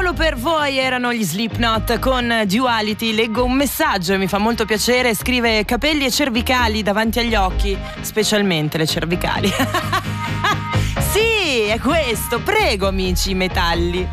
Solo per voi erano gli Slipknot con Duality. Leggo un messaggio e mi fa molto piacere. Scrive: capelli e cervicali davanti agli occhi, specialmente le cervicali. Sì, è questo. Prego, amici metalli.